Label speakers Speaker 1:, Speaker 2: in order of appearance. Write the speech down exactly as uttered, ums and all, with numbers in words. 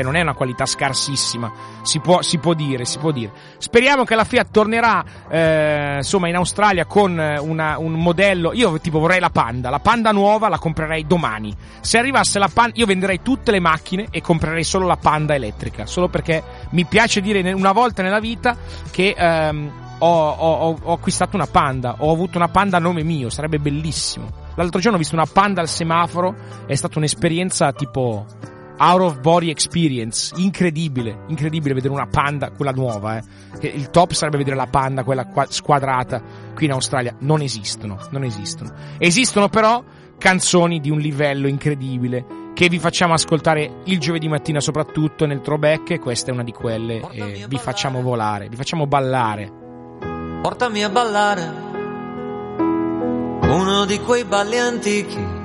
Speaker 1: non è una qualità scarsissima, si può, si può dire, si può dire. Speriamo che la Fiat tornerà eh, insomma in Australia con una, un modello. Io tipo vorrei la Panda, la Panda nuova la comprerei domani. Se arrivasse la Panda, io venderei tutte le macchine e comprerei solo la Panda elettrica, solo perché mi piace dire una volta nella vita che ehm, ho, ho, ho acquistato una Panda, ho avuto una Panda a nome mio, sarebbe bellissimo. L'altro giorno ho visto una Panda al semaforo, è stata un'esperienza tipo out of body experience, incredibile, incredibile vedere una Panda, quella nuova, eh. Il top sarebbe vedere la Panda, quella qua, squadrata, qui in Australia. Non esistono, non esistono. Esistono però canzoni di un livello incredibile che vi facciamo ascoltare il giovedì mattina, soprattutto nel throwback, e questa è una di quelle, e vi facciamo volare, vi facciamo ballare.
Speaker 2: Portami a ballare uno di quei balli antichi